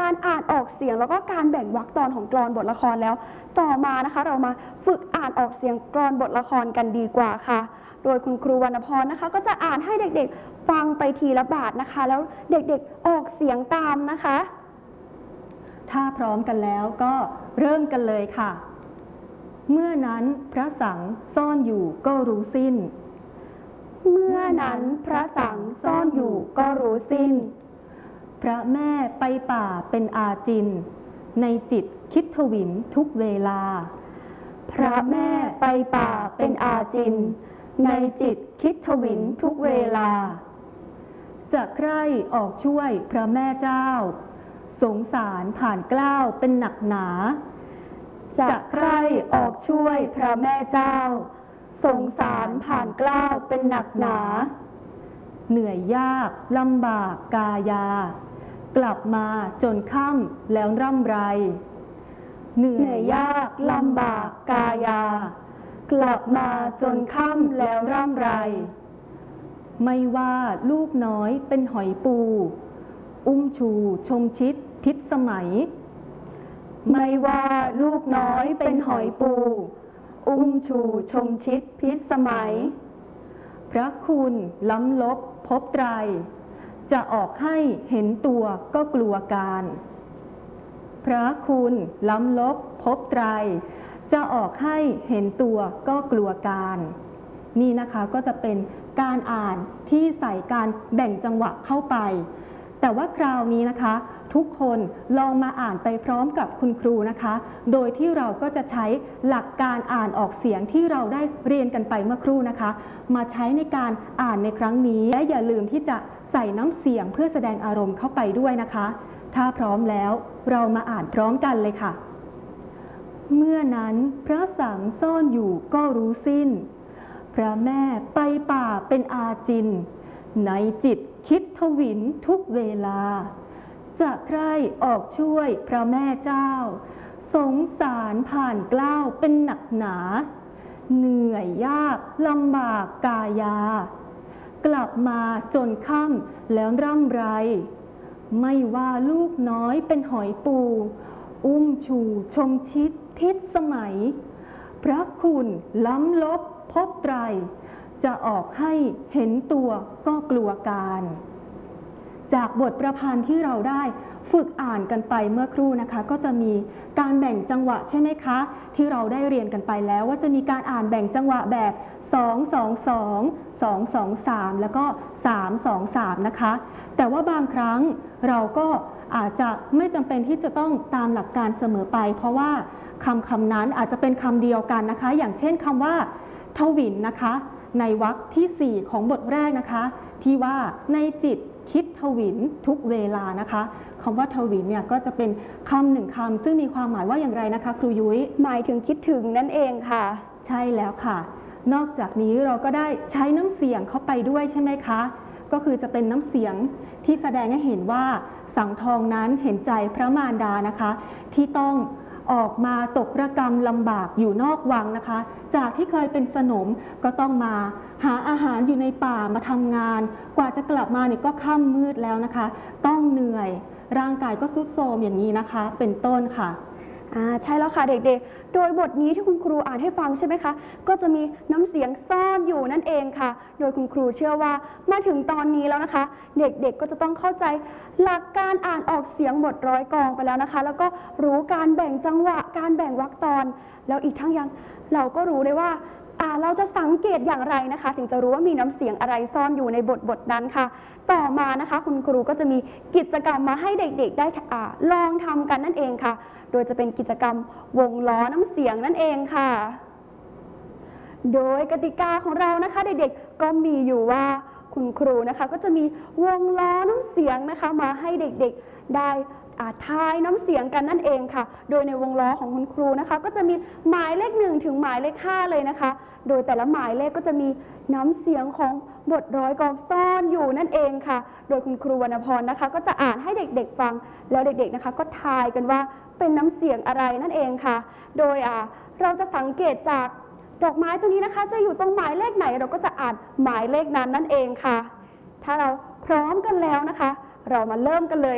การอ่านออกเสียงแล้วก็การแบ่งวรรคตอนของกลอนบทละครแล้วต่อมานะคะเรามาฝึกอ่านออกเสียงกลอนบทละครกันดีกว่าค่ะโดยคุณครูวรรณพรนะคะก็จะอ่านให้เด็กๆฟังไปทีละบาทนะคะแล้วเด็กๆออกเสียงตามนะคะถ้าพร้อมกันแล้วก็เริ่มกันเลยค่ะเมื่อนั้นพระสังซ่อนอยู่ก็รู้สิ้นเมื่อนั้นพระสังซ่อนอยู่ก็รู้สิ้นพระแม่ไปป่าเป็นอาจินในจิตคิดทวินทุกเวลาพระแม่ไปป่าเป็นอาจินในจิตคิดทวินทุกเวลาจะใคร่ออกช่วยพระแม่เจ้าสงสารผ่านเกล้าเป็นหนักหนาจะใคร่ออกช่วยพระแม่เจ้าสงสารผ่านเกล้าเป็นหนักหนาเหนื่อยยากลำบากกายากลับมาจนค่ำแล้วร่ำไรเหนื่อยยากลำบากกายากลับมาจนค่ำแล้วร่ำไรไม่ว่าลูกน้อยเป็นหอยปูอุ้มชูชมชิดพิษสมัยไม่ว่าลูกน้อยเป็นหอยปูอุ้มชูชมชิดพิษสมัยพระคุณล้ำลบพบไตรจะออกให้เห็นตัวก็กลัวการพระคุณล้ำลบพบไตรจะออกให้เห็นตัวก็กลัวการนี่นะคะก็จะเป็นการอ่านที่ใส่การแบ่งจังหวะเข้าไปแต่ว่าคราวนี้นะคะทุกคนลองมาอ่านไปพร้อมกับคุณครูนะคะโดยที่เราก็จะใช้หลักการอ่านออกเสียงที่เราได้เรียนกันไปเมื่อครู่นะคะมาใช้ในการอ่านในครั้งนี้และอย่าลืมที่จะใส่น้ำเสียงเพื่อแสดงอารมณ์เข้าไปด้วยนะคะถ้าพร้อมแล้วเรามาอ่านพร้อมกันเลยค่ะเมื่อนั้นพระสังซ่อนอยู่ก็รู้สิ้นพระแม่ไปป่าเป็นอาจินในจิตคิดทวินทุกเวลาจะใคร่ออกช่วยพระแม่เจ้าสงสารผ่านเกล้าเป็นหนักหนาเหนื่อยยากลำบากกายากลับมาจนค่ำแล้วร่ำไรไม่ว่าลูกน้อยเป็นหอยปูอุ้มชูชมชิดพิษสมัยพระคุณล้ำลบพบไตรจะออกให้เห็นตัวก็กลัวการจากบทประพันธ์ที่เราได้ฝึกอ่านกันไปเมื่อครู่นะคะก็จะมีการแบ่งจังหวะใช่ไหมคะที่เราได้เรียนกันไปแล้วว่าจะมีการอ่านแบ่งจังหวะแบบ2 2 2 2 2 3แล้วก็3 2 3นะคะแต่ว่าบางครั้งเราก็อาจจะไม่จำเป็นที่จะต้องตามหลักการเสมอไปเพราะว่าคำนั้นอาจจะเป็นคำเดียวกันนะคะอย่างเช่นคำว่าทวินนะคะในวรรคที่4ของบทแรกนะคะที่ว่าในจิตคิดทวินทุกเวลานะคะคำว่าทวินเนี่ยก็จะเป็นคำหนึ่งคำซึ่งมีความหมายว่าอย่างไรนะคะครูยุ้ยหมายถึงคิดถึงนั่นเองค่ะใช่แล้วค่ะนอกจากนี้เราก็ได้ใช้น้ำเสียงเข้าไปด้วยใช่ไหมคะก็คือจะเป็นน้ำเสียงที่แสดงให้เห็นว่าสังทองนั้นเห็นใจพระมารดานะคะที่ต้องออกมาตกระกำลำบากอยู่นอกวังนะคะจากที่เคยเป็นสนมก็ต้องมาหาอาหารอยู่ในป่ามาทำงานกว่าจะกลับมาเนี่ยก็ค่ำมืดแล้วนะคะต้องเหนื่อยร่างกายก็ทรุดโทรมอย่างนี้นะคะเป็นต้นค่ะใช่แล้วค่ะเด็กๆโดยบทนี้ที่คุณครูอ่านให้ฟังใช่ไหมคะก็จะมีน้ำเสียงซ่อนอยู่นั่นเองค่ะโดยคุณครูเชื่อว่ามาถึงตอนนี้แล้วนะคะเด็กๆก็จะต้องเข้าใจหลักการอ่านออกเสียงบทร้อยกลองไปแล้วนะคะแล้วก็รู้การแบ่งจังหวะการแบ่งวรรคตอนแล้วอีกทั้งยังเราก็รู้ได้ว่าเราจะสังเกตอย่างไรนะคะถึงจะรู้ว่ามีน้ำเสียงอะไรซ่อนอยู่ในบทนั้นค่ะต่อมานะคะคุณครูก็จะมีกิจกรรมมาให้เด็กๆได้ลองทำกันนั่นเองค่ะโดยจะเป็นกิจกรรมวงล้อน้ำเสียงนั่นเองค่ะโดยกติกาของเรานะคะเด็กๆก็มีอยู่ว่าคุณครูนะคะก็จะมีวงล้อน้ำเสียงนะคะมาให้เด็กๆได้ทายน้ำเสียงกันนั่นเองค่ะโดยในวงล้อของคุณครูนะคะก็จะมีหมายเลข1ถึงหมายเลข5เลยนะคะโดยแต่ละหมายเลขก็จะมีน้ำเสียงของบทร้อยกลองซ่อนอยู่นั่นเองค่ะโดยคุณครูวรรณพรนะคะก็จะอ่านให้เด็กๆฟังแล้วเด็กๆนะคะก็ทายกันว่าเป็นน้ำเสียงอะไรนั่นเองค่ะโดยเราจะสังเกตจากดอกไม้ตัวนี้นะคะจะอยู่ตรงหมายเลขไหนเราก็จะอ่านหมายเลขนั้นนั่นเองค่ะถ้าเราพร้อมกันแล้วนะคะเรามาเริ่มกันเลย